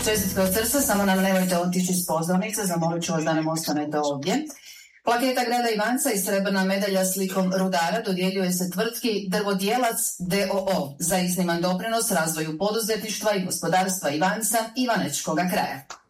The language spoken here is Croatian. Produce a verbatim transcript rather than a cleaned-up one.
Čestitke od srca, samo nam nemojte otići iz pozornice, zamolit ću vas da nam ostanete ovdje. Plaketa grada Ivanca i srebrna medalja slikom rudara dodjeljuje se tvrtki Drvodjelac d o o za izniman doprinos razvoju poduzetništva i gospodarstva Ivanca i Ivanečkoga kraja.